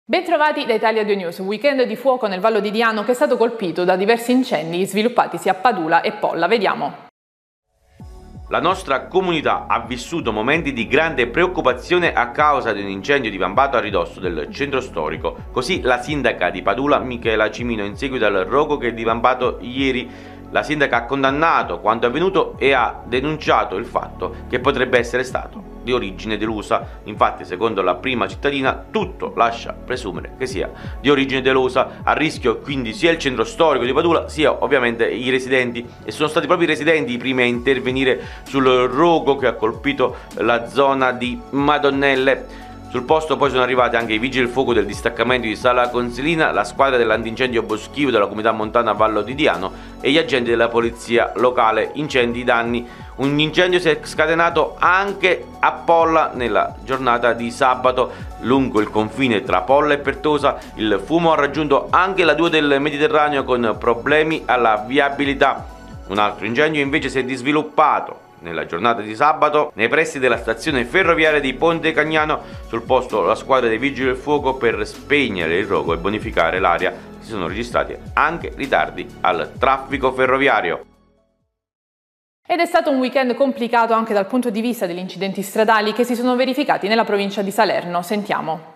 Bentrovati da Italia 2 News, weekend di fuoco nel Vallo di Diano che è stato colpito da diversi incendi sviluppatisi a Padula e Polla. Vediamo. La nostra comunità ha vissuto momenti di grande preoccupazione a causa di un incendio divampato a ridosso del centro storico. Così la sindaca di Padula, Michela Cimino, in seguito al rogo che è divampato ieri, la sindaca ha condannato quanto avvenuto e ha denunciato il fatto che potrebbe essere stato di origine delusa. Infatti, secondo la prima cittadina, tutto lascia presumere che sia di origine delusa. A rischio quindi sia il centro storico di Padula sia ovviamente i residenti, e sono stati proprio i residenti i primi a intervenire sul rogo che ha colpito la zona di Madonnelle. Sul posto poi sono arrivati anche i vigili del fuoco del distaccamento di Sala Consilina, la squadra dell'antincendio boschivo della comunità montana Vallo di Diano e gli agenti della polizia locale. Incendi, danni. Un incendio si è scatenato anche a Polla nella giornata di sabato. Lungo il confine tra Polla e Pertosa il fumo ha raggiunto anche la 2 del Mediterraneo con problemi alla viabilità. Un altro incendio invece si è sviluppato nella giornata di sabato nei pressi della stazione ferroviaria di Ponte Cagnano. Sul posto la squadra dei vigili del fuoco per spegnere il rogo e bonificare l'area. Si sono registrati anche ritardi al traffico ferroviario. Ed è stato un weekend complicato anche dal punto di vista degli incidenti stradali che si sono verificati nella provincia di Salerno. Sentiamo.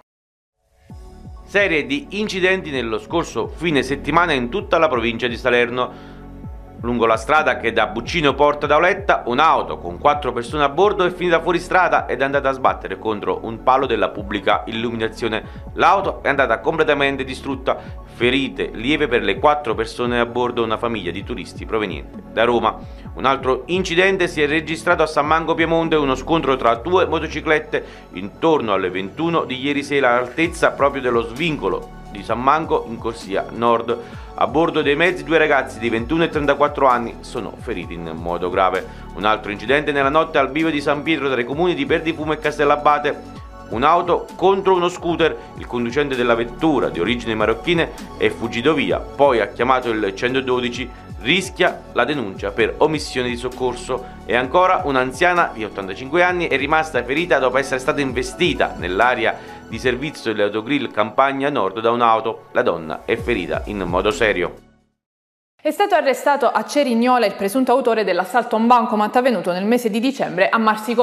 Serie di incidenti nello scorso fine settimana in tutta la provincia di Salerno. Lungo la strada che da Buccino porta da Oletta, un'auto con 4 persone a bordo è finita fuori strada ed è andata a sbattere contro un palo della pubblica illuminazione. L'auto è andata completamente distrutta. Ferite lieve per le 4 persone a bordo, una famiglia di turisti proveniente da Roma. Un altro incidente si è registrato a San Mango Piemonte, uno scontro tra 2 motociclette intorno alle 21 di ieri sera all'altezza proprio dello svincolo di San Mango in corsia nord. A bordo dei mezzi 2 ragazzi di 21 e 34 anni sono feriti in modo grave. Un altro incidente nella notte al bivio di San Pietro tra i comuni di Perdifumo e Castellabate. Un'auto contro uno scooter, il conducente della vettura di origine marocchine è fuggito via, poi ha chiamato il 112, rischia la denuncia per omissione di soccorso. E ancora un'anziana di 85 anni è rimasta ferita dopo essere stata investita nell'area di servizio dell'autogrill Campagna Nord da un'auto. La donna è ferita in modo serio. È stato arrestato a Cerignola il presunto autore dell'assalto a un bancomat avvenuto nel mese di dicembre a Marsico